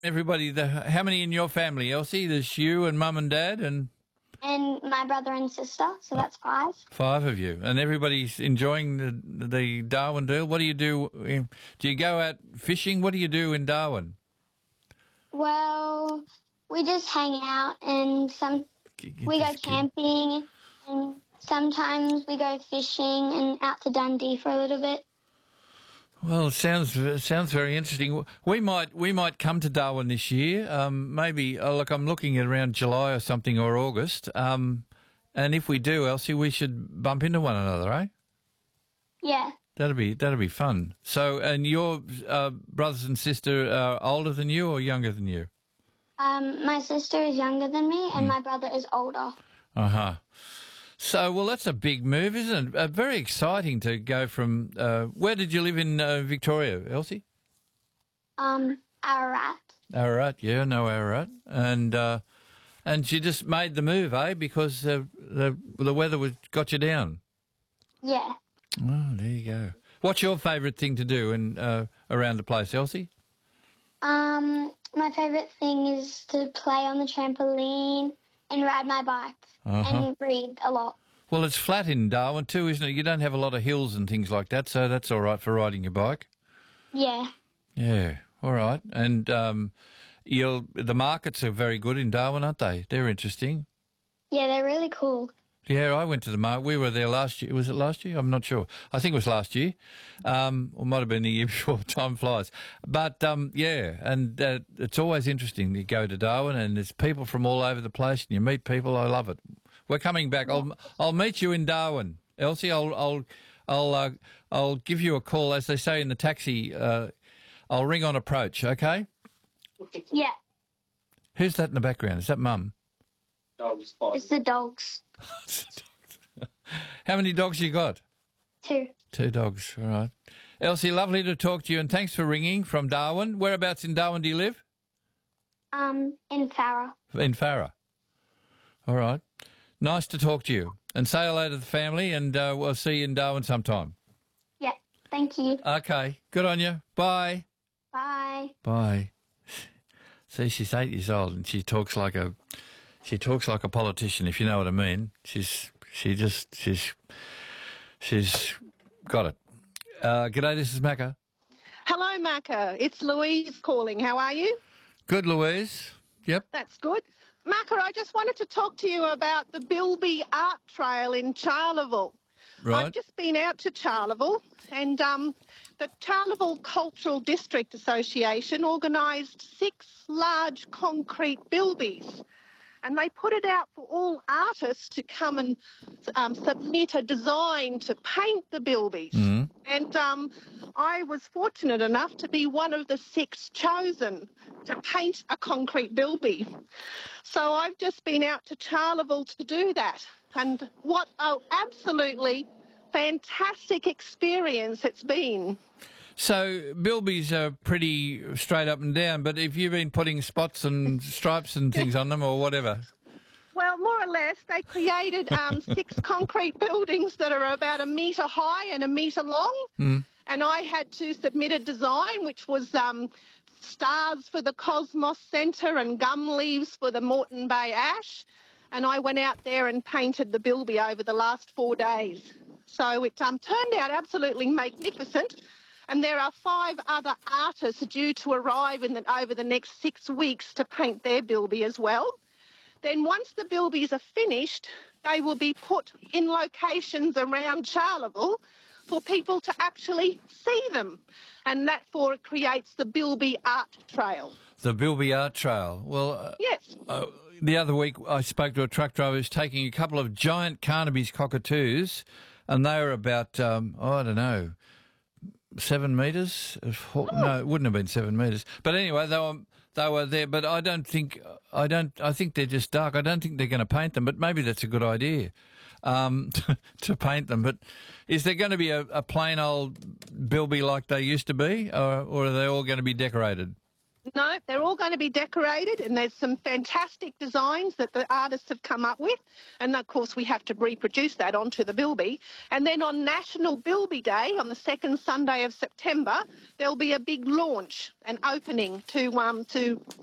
Everybody, how many in your family, Elsie? There's you and Mum and Dad And my brother and sister, so that's 5. 5 of you. And everybody's enjoying the Darwin deal. What do you do? Do you go out fishing? What do you do in Darwin? Well, we just hang out and we go camping and sometimes we go fishing and out to Dundee for a little bit. Well, it sounds very interesting. We might come to Darwin this year. Maybe look, I'm looking at around July or something, or August. And if we do, Elsie, we should bump into one another, eh? Yeah. That'd be fun. So, and your brothers and sister are older than you or younger than you? My sister is younger than me, and my brother is older. So, well, that's a big move, isn't it? Very exciting to go from... where did you live in Victoria, Elsie? Ararat. Ararat, yeah, no Ararat. And she just made the move, eh? Because the weather got you down. Yeah. Oh, there you go. What's your favourite thing to do around the place, Elsie? My favourite thing is to play on the trampoline and ride my bike and read a lot. Well, it's flat in Darwin too, isn't it? You don't have a lot of hills and things like that, so that's all right for riding your bike. Yeah. Yeah, all right. And the markets are very good in Darwin, aren't they? They're interesting. Yeah, they're really cool. Yeah, I went to the market. We were there last year. Was it last year? I'm not sure. I think it was last year. Or might have been the year before. Time flies. But, yeah, and it's always interesting. You go to Darwin and there's people from all over the place and you meet people. I love it. We're coming back. I'll meet you in Darwin. Elsie, I'll give you a call. As they say in the taxi, I'll ring on approach, okay? Yeah. Who's that in the background? Is that Mum? It's the dogs. How many dogs you got? 2. 2 dogs, all right. Elsie, lovely to talk to you, and thanks for ringing from Darwin. Whereabouts in Darwin do you live? In Farah. In Farah. All right. Nice to talk to you. And say hello to the family, and we'll see you in Darwin sometime. Yeah, thank you. Okay, good on you. Bye. Bye. Bye. See, she's 8 years old, and she talks like a politician, if you know what I mean. She's got it. G'day, this is Macca. Hello, Macca. It's Louise calling. How are you? Good, Louise. Yep. That's good. Macca, I just wanted to talk to you about the Bilby Art Trail in Charleville. Right. I've just been out to Charleville, and the Charleville Cultural District Association organised 6 large concrete bilbies. And they put it out for all artists to come and submit a design to paint the bilbies. Mm-hmm. And I was fortunate enough to be one of the 6 chosen to paint a concrete bilby. So I've just been out to Charleville to do that. And what an absolutely fantastic experience it's been. So bilbies are pretty straight up and down, but have you been putting spots and stripes and things on them or whatever? Well, more or less, they created 6 concrete buildings that are about 1 metre high and 1 metre long. Mm. And I had to submit a design, which was stars for the Cosmos Centre and gum leaves for the Moreton Bay Ash. And I went out there and painted the bilby over the last 4 days. So it turned out absolutely magnificent. And there are 5 other artists due to arrive over the next 6 weeks to paint their bilby as well. Then once the bilbies are finished, they will be put in locations around Charleville for people to actually see them. And that creates the Bilby Art Trail. The Bilby Art Trail. Well, yes. The other week I spoke to a truck driver who's taking a couple of giant Carnaby's cockatoos, and they were about, I don't know, 7 metres? No, it wouldn't have been 7 metres. But anyway, they were there. But I think they're just dark. I don't think they're going to paint them. But maybe that's a good idea, to paint them. But is there going to be a plain old bilby like they used to be, or are they all going to be decorated? No, they're all going to be decorated, and there's some fantastic designs that the artists have come up with. And of course, we have to reproduce that onto the bilby. And then on National Bilby Day, on the second Sunday of September, there'll be a big launch, an opening to